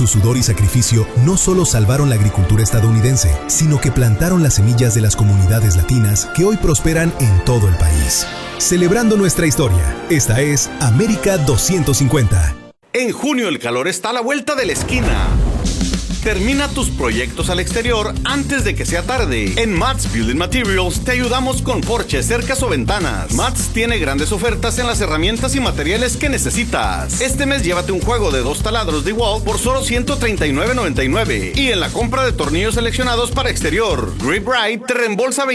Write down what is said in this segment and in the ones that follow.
su sudor y sacrificio no solo salvaron la agricultura estadounidense, sino que plantaron las semillas de las comunidades latinas que hoy prosperan en todo el país. Celebrando nuestra historia, esta es América 250. En junio el calor está a la vuelta de la esquina. Termina tus proyectos al exterior antes de que sea tarde. En Mats Building Materials te ayudamos con porches, cercas o ventanas. Mats tiene grandes ofertas en las herramientas y materiales que necesitas. Este mes llévate un juego de 2 taladros DeWalt por solo $139.99. Y en la compra de tornillos seleccionados para exterior, Grip Right te reembolsa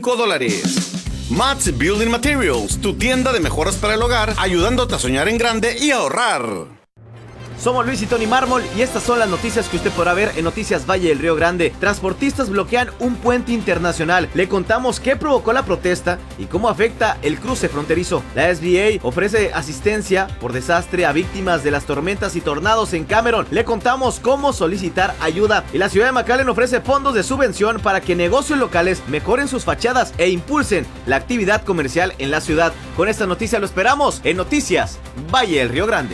$25. Mats Building Materials, tu tienda de mejoras para el hogar, ayudándote a soñar en grande y ahorrar. Somos Luis y Tony Mármol y estas son las noticias que usted podrá ver en Noticias Valle del Río Grande. Transportistas bloquean un puente internacional. Le contamos qué provocó la protesta y cómo afecta el cruce fronterizo. La SBA ofrece asistencia por desastre a víctimas de las tormentas y tornados en Cameron. Le contamos cómo solicitar ayuda. Y la ciudad de McAllen ofrece fondos de subvención para que negocios locales mejoren sus fachadas e impulsen la actividad comercial en la ciudad. Con esta noticia lo esperamos en Noticias Valle del Río Grande.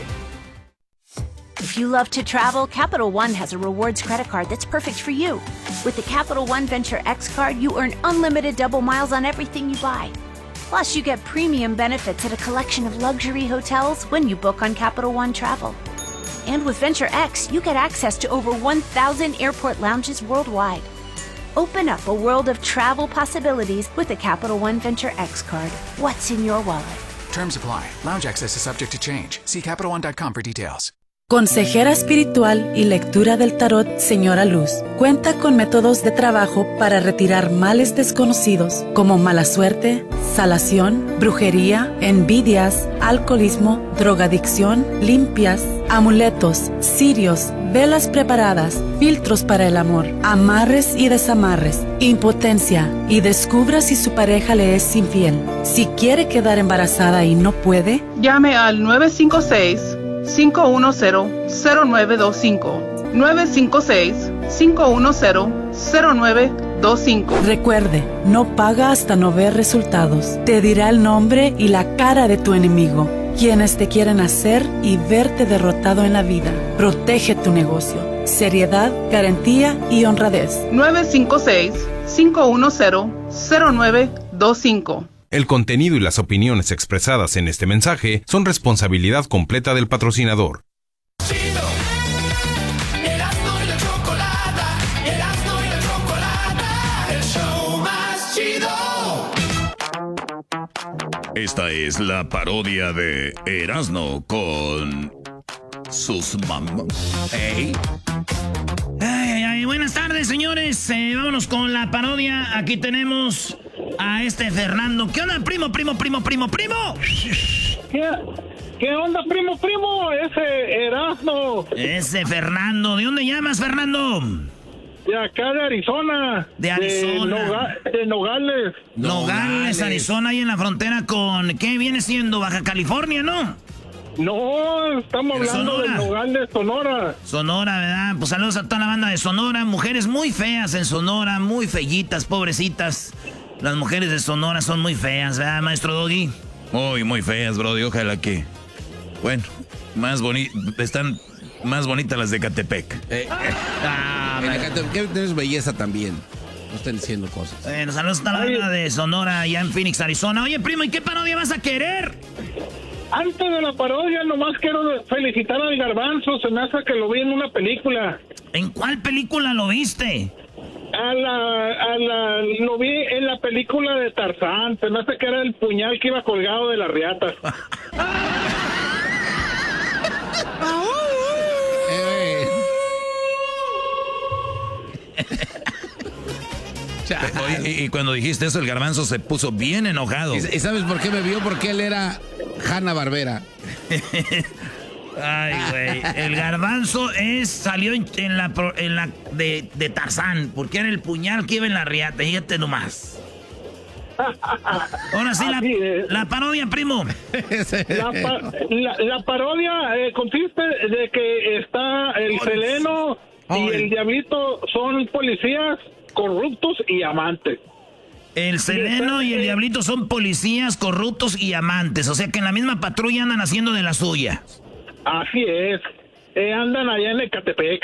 If you love to travel, Capital One has a rewards credit card that's perfect for you. With the Capital One Venture X card, you earn unlimited double miles on everything you buy. Plus, you get premium benefits at a collection of luxury hotels when you book on Capital One Travel. And with Venture X, you get access to over 1,000 airport lounges worldwide. Open up a world of travel possibilities with the Capital One Venture X card. What's in your wallet? Terms apply. Lounge access is subject to change. See CapitalOne.com for details. Consejera espiritual y lectura del tarot Señora Luz cuenta con métodos de trabajo para retirar males desconocidos como mala suerte, salación, brujería, envidias, alcoholismo, drogadicción, limpias, amuletos, cirios, velas preparadas, filtros para el amor, amarres y desamarres, impotencia y descubra si su pareja le es infiel. Si quiere quedar embarazada y no puede, llame al 956-510-0925. 956-510-0925. Recuerde, no paga hasta no ver resultados. Te dirá el nombre y la cara de tu enemigo, quienes te quieren hacer y verte derrotado en la vida. Protege tu negocio. Seriedad, garantía y honradez. 956-510-0925. El contenido y las opiniones expresadas en este mensaje son responsabilidad completa del patrocinador. Esta es la parodia de Erasmo con sus mamás. Ay, buenas tardes, señores. Vámonos con la parodia. Aquí tenemos a Fernando. ¿Qué onda, primo? ¿Qué onda, primo? Ese Erasmo. Ese Fernando. ¿De dónde llamas, Fernando? De acá, de Arizona. De Arizona. De Nogales. Nogales, Arizona, ahí en la frontera con... ¿Qué viene siendo? Baja California, ¿no? No, estamos hablando de Nogales, Sonora. Sonora, ¿verdad? Pues saludos a toda la banda de Sonora. Mujeres muy feas en Sonora, muy feyitas, pobrecitas. Las mujeres de Sonora son muy feas, ¿verdad, maestro Doggy? Muy feas, brody. Ojalá que... Bueno, están más bonitas las de Catepec. En Catepec tienes belleza también. No están diciendo cosas. Bueno, saludos a toda la banda de Sonora, allá en Phoenix, Arizona. Oye, primo, ¿y qué parodia vas a querer? Antes de la parodia, nomás quiero felicitar al Garbanzo. Se me hace que lo vi en una película. ¿En cuál película lo viste? Lo vi en la película de Tarzán. Se me hace que era el puñal que iba colgado de las riatas. Y cuando dijiste eso, el Garbanzo se puso bien enojado. ¿Y sabes por qué me vio? Porque él era Hanna-Barbera. Ay, güey. El Garbanzo salió en la de Tarzán, porque era el puñal que iba en la riata. Fíjate nomás. Ahora sí, la parodia, primo. La parodia consiste de que está el Seleno y el Diablito son policías corruptos y amantes. El Seleno y el Diablito son policías corruptos y amantes. O sea que en la misma patrulla andan haciendo de la suya. Así es. Andan allá en Ecatepec.